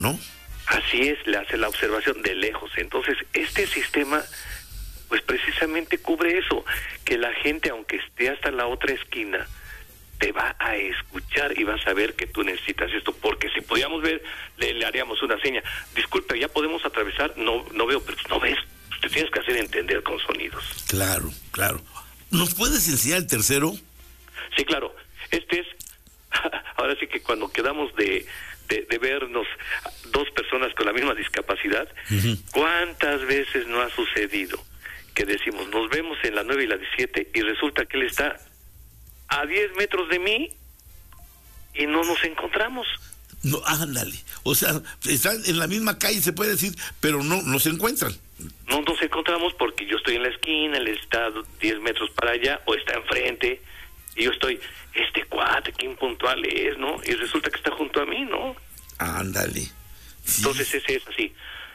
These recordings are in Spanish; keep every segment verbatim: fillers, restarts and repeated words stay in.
¿no? Así es, le hace la observación de lejos. Entonces, este sistema, pues precisamente cubre eso, que la gente, aunque esté hasta la otra esquina, te va a escuchar y va a saber que tú necesitas esto, porque si podíamos ver, le, le haríamos una seña. Disculpe, ¿ya podemos atravesar? No, no veo, pero no ves. Te tienes que hacer entender con sonidos. Claro, claro. ¿Nos puedes enseñar el tercero? Sí, claro. Este es, ahora sí que cuando quedamos de, de, de vernos dos personas con la misma discapacidad, uh-huh. ¿Cuántas veces no ha sucedido que decimos, nos vemos en la nueve y la diecisiete y resulta que él está a diez metros de mí y no nos encontramos? No, ándale. O sea, están en la misma calle, se puede decir, pero no, no se encuentran. No nos encontramos porque yo estoy en la esquina, él está diez metros para allá, o está enfrente, y yo estoy, este cuate, qué impuntual es, ¿no? Y resulta que está junto a mí, ¿no? Ándale. Sí. Entonces ese es así.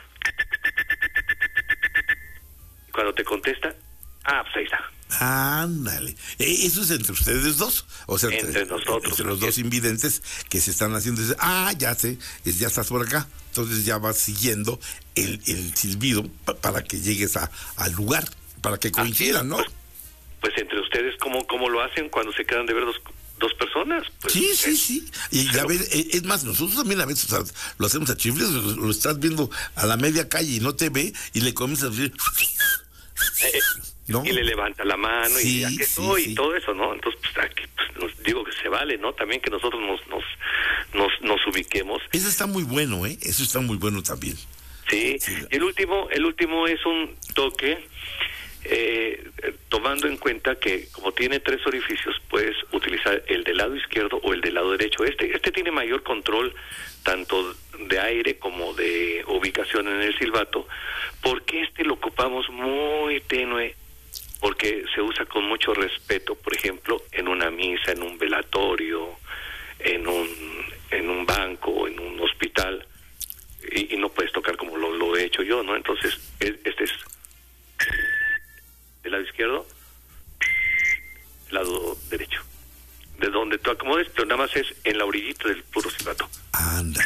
Cuando te contesta, ah, pues ahí está. Ándale. Eso es entre ustedes dos. O sea, entre, entre nosotros. Entre los dos invidentes que se están haciendo. Ah, ya sé, es, ya estás por acá. Entonces ya vas siguiendo el, el silbido pa, para que llegues a, al lugar, para que coincidan, ¿no? Pues, pues entre ustedes, ¿cómo, cómo lo hacen cuando se quedan de ver dos, dos personas? Pues, sí, eh, sí, sí. Y pero, a ver, es más, nosotros también a veces, o sea, lo hacemos a chifles, lo, lo estás viendo a la media calle y no te ve y le comienzas a decir... Eh, ¿no? Y le levanta la mano sí, y aquí estoy sí, sí. y todo eso, ¿no? Entonces, pues aquí pues, nos, digo que se vale, ¿no? También que nosotros nos, nos nos nos ubiquemos. Eso está muy bueno, ¿eh? Eso está muy bueno también. Sí, sí. Y el último, el último es un toque, eh, tomando en cuenta que como tiene tres orificios, puedes utilizar el del lado izquierdo o el del lado derecho. Este, este tiene mayor control tanto de aire como de ubicación en el silbato, porque este lo ocupamos muy tenue, porque se usa con mucho respeto, por ejemplo, en una misa, en un velatorio, en un en un banco, en un hospital, y, y no puedes tocar como lo, lo he hecho yo, ¿no? Entonces, este es del lado izquierdo, del lado derecho. De donde tú acomodes, pero nada más es en la orillita del puro silbato. Anda.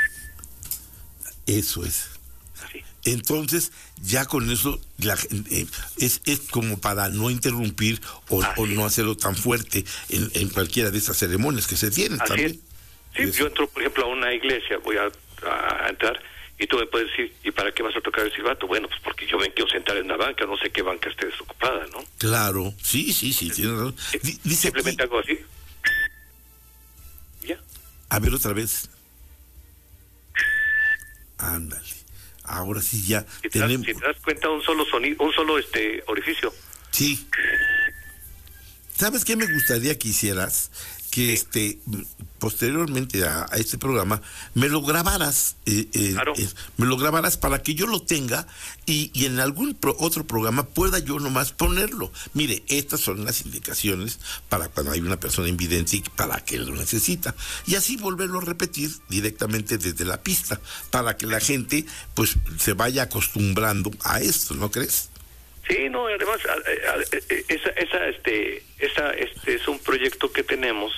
Eso es. Así. Entonces, ya con eso, la, eh, es, es como para no interrumpir o, o no hacerlo tan fuerte en, en cualquiera de esas ceremonias que se tienen. Así también. Es. Sí, eso. Yo entro, por ejemplo, a una iglesia, voy a, a entrar, y tú me puedes decir, ¿y para qué vas a tocar el silbato? Bueno, pues porque yo me quiero sentar en la banca, no sé qué banca esté desocupada, ¿no? Claro, sí, sí, sí, tienes razón. Dice simplemente aquí, hago así. Ya. A ver otra vez. Ándale. Ahora sí ya si te tenemos. Das, si te das cuenta, un solo sonido, un solo este orificio. Sí. ¿Sabes qué me gustaría que hicieras? Que sí. este posteriormente a, a este programa me lo grabaras, eh, eh, claro. eh, me lo grabaras para que yo lo tenga y, y en algún pro, otro programa pueda yo nomás ponerlo. Mire, estas son las indicaciones para cuando hay una persona invidente y para que lo necesita. Y así volverlo a repetir directamente desde la pista para que la gente pues se vaya acostumbrando a esto, ¿no crees? Sí, no, además esa, esa, este, esa, este es un proyecto que tenemos.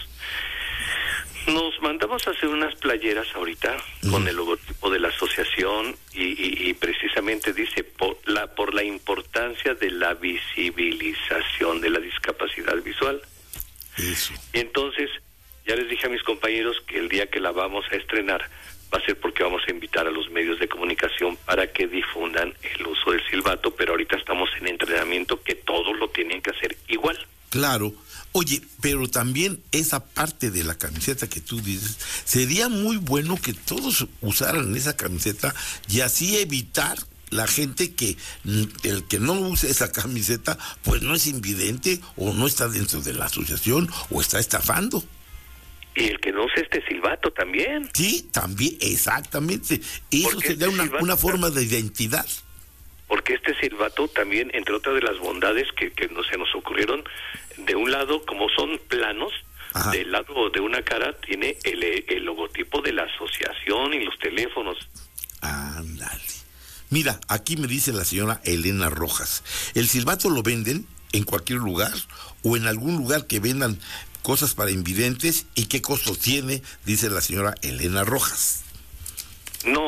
Nos mandamos a hacer unas playeras ahorita uh-huh. con el logotipo de la asociación y, y, y precisamente dice por la por la importancia de la visibilización de la discapacidad visual. Eso. Y entonces ya les dije a mis compañeros que el día que la vamos a estrenar va a ser porque vamos a invitar a los medios de comunicación para que difundan el uso del silbato, pero ahorita estamos en entrenamiento que todos lo tienen que hacer igual. Claro. Oye, pero también esa parte de la camiseta que tú dices, sería muy bueno que todos usaran esa camiseta y así evitar la gente que el que no use esa camiseta pues no es invidente o no está dentro de la asociación o está estafando. Y el que no use este silbato también. Sí, también, exactamente. Eso porque sería este una, una forma de identidad. Porque este silbato también, entre otras de las bondades que, que no, se nos ocurrieron, de un lado, como son planos, ajá. del lado de una cara tiene el, el logotipo de la asociación y los teléfonos. Ándale. Mira, aquí me dice la señora Elena Rojas, ¿el silbato lo venden en cualquier lugar o en algún lugar que vendan cosas para invidentes y qué costo tiene? Dice la señora Elena Rojas.